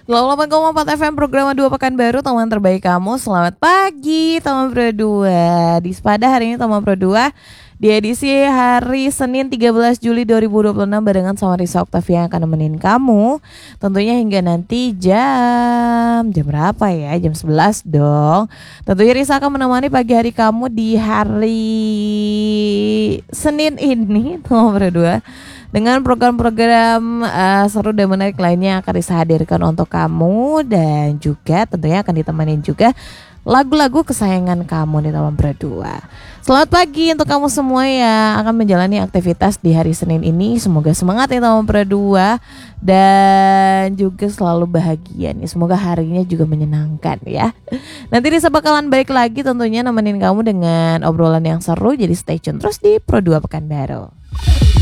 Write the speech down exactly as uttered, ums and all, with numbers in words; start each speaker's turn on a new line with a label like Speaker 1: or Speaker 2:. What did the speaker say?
Speaker 1: delapan koma empat F M program dua Pekanbaru, teman terbaik kamu. Selamat pagi teman Pro dua. Di Spada hari ini teman Pro dua di edisi hari Senin tiga belas Juli dua ribu dua puluh enam barengan sama Risa Oktavia yang akan nemenin kamu. Tentunya hingga nanti jam jam berapa ya? Jam sebelas dong. Tentunya Risa akan menemani pagi hari kamu di hari Senin ini teman Pro dua dengan program-program uh, seru dan menarik lainnya yang akan Risa hadirkan untuk kamu. Dan juga tentunya akan ditemenin juga lagu-lagu kesayangan kamu di Taman Berdua. Selamat pagi untuk kamu semua yang akan menjalani aktivitas di hari Senin ini. Semoga semangat ya Taman Berdua dan juga selalu bahagia nih. Semoga harinya juga menyenangkan ya. Nanti Risa bakalan balik lagi tentunya nemenin kamu dengan obrolan yang seru. Jadi stay tune terus di Pro dua Pekanbaru.